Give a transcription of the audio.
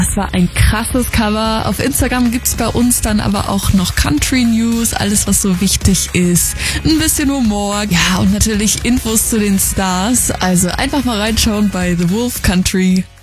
Das war ein krasses Cover. Auf Instagram gibt's bei uns dann aber auch noch Country News, alles was so wichtig ist. Ein bisschen Humor, ja, und natürlich Infos zu den Stars. Also einfach mal reinschauen bei The Wolf Country.